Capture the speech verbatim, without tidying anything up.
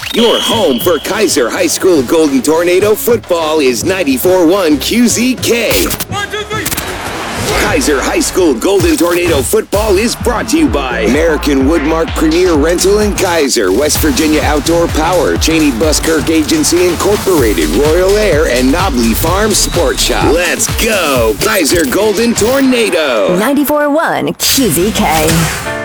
Your home for Kaiser High School Golden Tornado football is ninety-four point one Q Z K. One, two, three. Kaiser High School Golden Tornado football is brought to you by American Woodmark Premier Rental and Kaiser, West Virginia Outdoor Power, Cheney Buskirk Agency Incorporated, Royal Air, and Nobley Farm Sport Shop. Let's go, Kaiser Golden Tornado! ninety-four point one Q Z K.